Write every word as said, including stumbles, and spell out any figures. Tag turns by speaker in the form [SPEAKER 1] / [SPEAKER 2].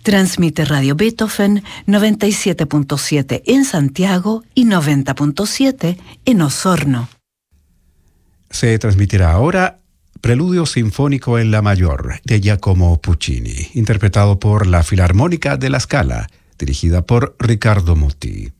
[SPEAKER 1] Transmite Radio Beethoven noventa y siete punto siete en Santiago y noventa punto siete en Osorno.
[SPEAKER 2] Se transmitirá ahora Preludio Sinfónico en La Mayor de Giacomo Puccini, interpretado por la Filarmónica de La Scala, dirigida por Riccardo Muti.